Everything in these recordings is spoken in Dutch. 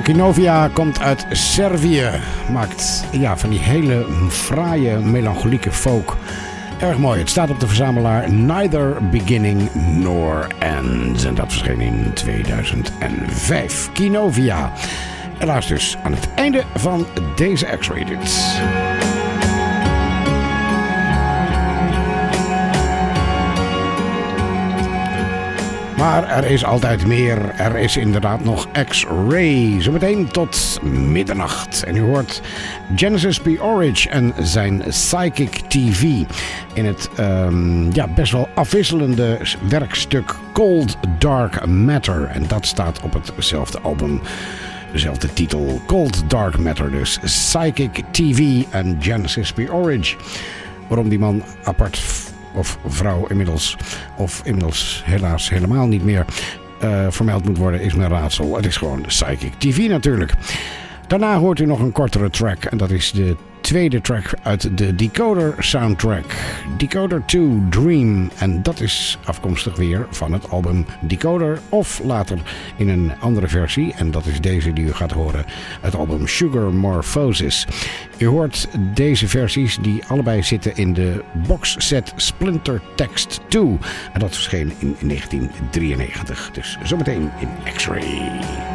En Kinovia komt uit Servië. Maakt van die hele fraaie, melancholieke folk. Erg mooi. Het staat op de verzamelaar Neither Beginning Nor End. En dat verscheen in 2005. Kinovia. Helaas dus aan het einde van deze X-Rated. Maar er is altijd meer. Er is inderdaad nog X-Ray. Zometeen tot middernacht. En u hoort Genesis P. Orridge en zijn Psychic TV. In het best wel afwisselende werkstuk Cold Dark Matter. En dat staat op hetzelfde album. Dezelfde titel. Cold Dark Matter dus. Psychic TV en Genesis P. Orridge. Waarom die man apart of vrouw inmiddels helaas helemaal niet meer vermeld moet worden, is mijn raadsel. Het is gewoon Psychic TV natuurlijk. Daarna hoort u nog een kortere track en dat is de tweede track uit de Decoder soundtrack. Decoder 2 Dream. En dat is afkomstig weer van het album Decoder of later in een andere versie. En dat is deze die u gaat horen. Het album Sugar Morphosis. U hoort deze versies die allebei zitten in de boxset Splinter Text 2. En dat verscheen in 1993. Dus zometeen in X-Ray.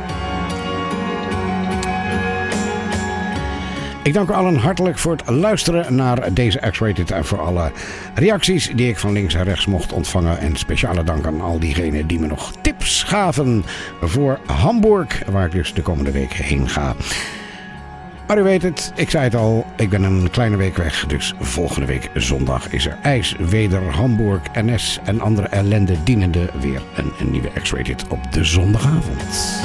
Ik dank u allen hartelijk voor het luisteren naar deze X-Rated en voor alle reacties die ik van links en rechts mocht ontvangen. En speciale dank aan al diegenen die me nog tips gaven voor Hamburg, waar ik dus de komende week heen ga. Maar u weet het, ik zei het al, ik ben een kleine week weg. Dus volgende week zondag is er ijs, weder, Hamburg, NS en andere ellende dienende weer een nieuwe X-Rated op de zondagavond.